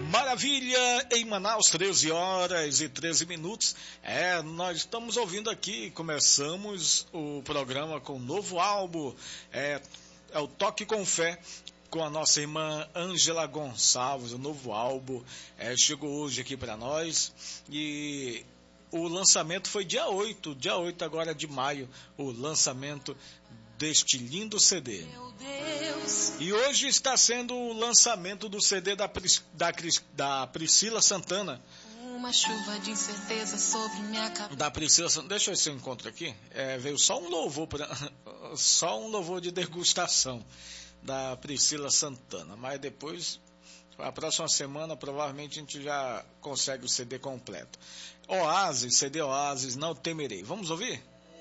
Maravilha, em Manaus, 13 horas e 13 minutos. Nós estamos ouvindo aqui, começamos o programa com um novo álbum, é o Toque com Fé, com a nossa irmã Ângela Gonçalves. O novo álbum chegou hoje aqui para nós e o lançamento foi dia 8 agora de maio, o lançamento deste lindo CD. E hoje está sendo o lançamento do CD da Priscila Santana. Uma chuva de incerteza sobre minha cabeça. Da Priscila Santana. Deixa eu ver se eu encontro aqui. Veio só um louvor só um louvor de degustação da Priscila Santana. Mas depois, a próxima semana, provavelmente a gente já consegue o CD completo. Oasis, CD Oasis, Não Temerei. Vamos ouvir?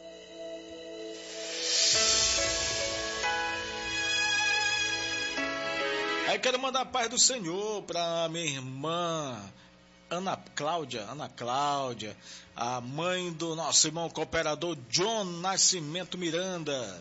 Aí quero mandar a paz do Senhor para minha irmã Ana Cláudia, a mãe do nosso irmão cooperador John Nascimento Miranda.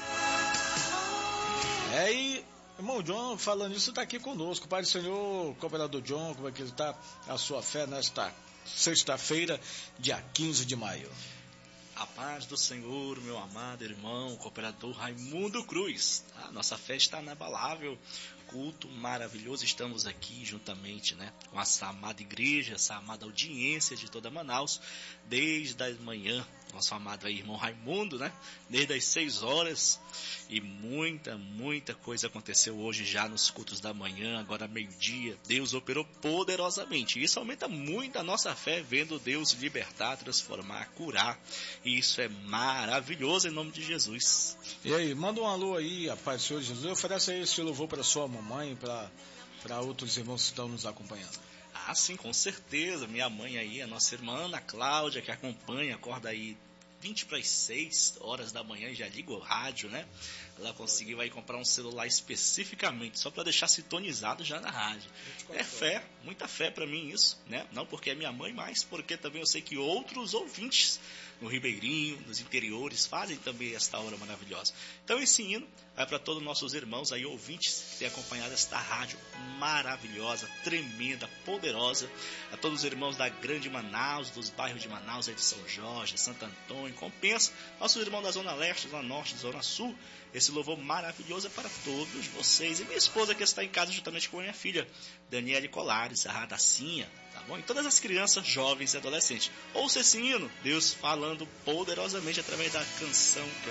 E irmão John, falando isso, está aqui conosco. Pai do Senhor, cooperador John, como é que ele está? A sua fé nesta sexta-feira, dia 15 de maio. A paz do Senhor, meu amado irmão, cooperador Raimundo Cruz. Nossa fé está inabalável, culto maravilhoso. Estamos aqui juntamente, com essa amada igreja, essa amada audiência de toda Manaus, desde a manhã. Nosso amado irmão Raimundo, desde as 6 horas. E muita coisa aconteceu hoje já nos cultos da manhã, agora meio-dia. Deus operou poderosamente. Isso aumenta muito a nossa fé, vendo Deus libertar, transformar, curar. E isso é maravilhoso em nome de Jesus. E aí, manda um alô aí, a paz do Senhor Jesus. Oferece aí esse louvor para sua mamãe, para outros irmãos que estão nos acompanhando. Sim, com certeza. Minha mãe aí, a nossa irmã Ana Cláudia, que acompanha, acorda aí 20 para as 6 horas da manhã e já liga o rádio, Ela conseguiu aí comprar um celular especificamente, só para deixar sintonizado já na rádio. É fé, muita fé para mim isso, Não porque é minha mãe, mas porque também eu sei que outros ouvintes no Ribeirinho, nos interiores, fazem também esta hora maravilhosa. Então esse hino vai para todos os nossos irmãos aí, ouvintes, que têm acompanhado esta rádio maravilhosa, tremenda, poderosa. A todos os irmãos da Grande Manaus, dos bairros de Manaus, aí de São Jorge, Santo Antônio, Compensa, nossos irmãos da Zona Leste, Zona Norte, Zona Sul. Esse louvor maravilhoso é para todos vocês. E minha esposa que está em casa juntamente com a minha filha, Daniele Colares, a Radacinha, tá bom? E todas as crianças, jovens e adolescentes. Ouça esse hino, Deus falando poderosamente através da canção que